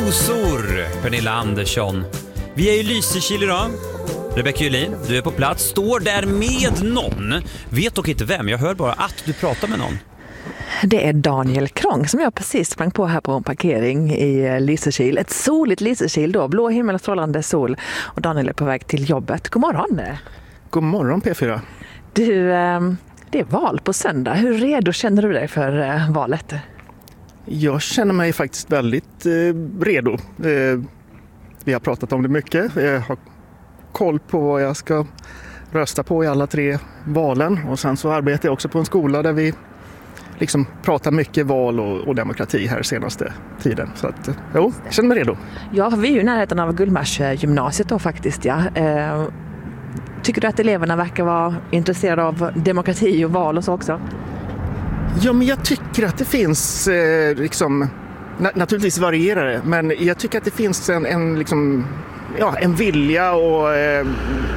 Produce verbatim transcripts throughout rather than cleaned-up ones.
Rosor, Pernilla Andersson. Vi är i Lysekil idag. Rebecka Julin, du är på plats, står där med någon. Vet dock inte vem, jag hör bara att du pratar med någon. Det är Daniel Krong som jag precis sprang på här på en parkering i Lysekil. Ett soligt Lysekil då, blå himmel och strålande sol. Och Daniel är på väg till jobbet. God morgon. God morgon P fyra. Du, det är val på söndag. Hur redo känner du dig för valet? Jag känner mig faktiskt väldigt eh, redo. Eh, vi har pratat om det mycket. Jag har koll på vad jag ska rösta på i alla tre valen. Och sen så arbetar jag också på en skola där vi liksom pratar mycket val och, och demokrati här senaste tiden. Så att, jo, jag känner mig redo. Ja, vi är ju i närheten av Gullmarsgymnasiet då faktiskt, ja. Eh, tycker du att eleverna verkar vara intresserade av demokrati och val och så också? Ja, men jag tycker att det finns eh, liksom, na- naturligtvis varierar det, men jag tycker att det finns en, en, liksom, ja, en vilja och eh,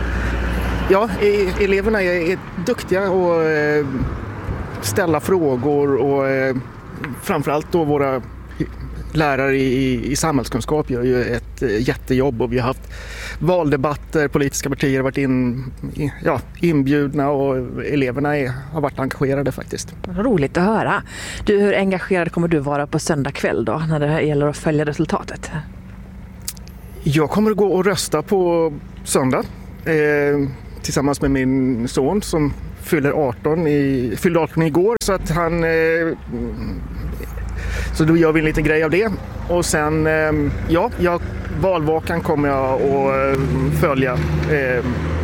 ja, e- eleverna är, är duktiga och eh, ställa frågor och eh, framförallt då våra lärare i, i samhällskunskap gör ju ett eh, jättejobb och vi har haft valdebatter, politiska partier har varit in, in, ja, inbjudna och eleverna är, har varit engagerade faktiskt. Roligt att höra. Du, hur engagerad kommer du vara på söndag kväll då när det gäller att följa resultatet? Jag kommer att gå och rösta på söndag eh, tillsammans med min son som fyller arton i, fyllde arton igår så att han eh, så då gör vi en liten grej av det och sen eh, ja, jag, valvakan kommer jag att följa eh,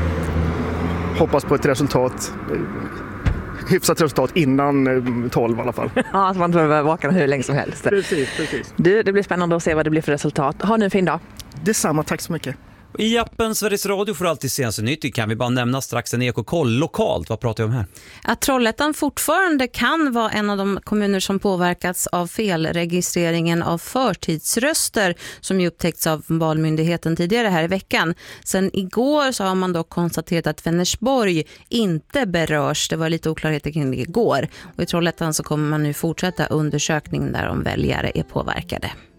hoppas på ett resultat eh, hyfsat resultat innan eh, tolv i alla fall. Ja, så man behöver vaka hur länge som helst. Precis, precis. Du, det blir spännande att se vad det blir för resultat. Ha nu en fin dag. Detsamma, tack så mycket. I appen Sveriges Radio får alltid senaste nytt. Kan vi bara nämna strax en ekokoll lokalt. Vad pratar vi om här? Att Trollhättan fortfarande kan vara en av de kommuner som påverkats av felregistreringen av förtidsröster som ju upptäckts av Valmyndigheten tidigare här i veckan. Sen igår så har man dock konstaterat att Vänersborg inte berörs. Det var lite oklarheter kring det igår. Och i Trollhättan så kommer man nu fortsätta undersökningen där om väljare är påverkade.